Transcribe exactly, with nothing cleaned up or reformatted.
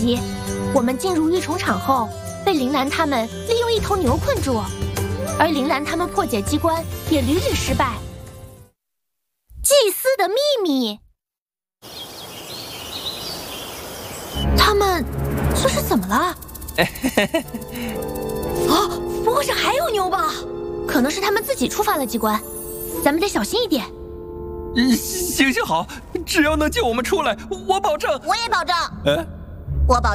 袭。我们进入育虫场后，被铃兰他们利用一头牛困住，而铃兰他们破解机关也屡屡失败。祭司的秘密，他们这是怎么了？啊，不会是还有牛吧？可能是他们自己触发了机关，咱们得小心一点。 行行好，只要能救我们出来，我保证。 我也保证。 嗯， 我保证。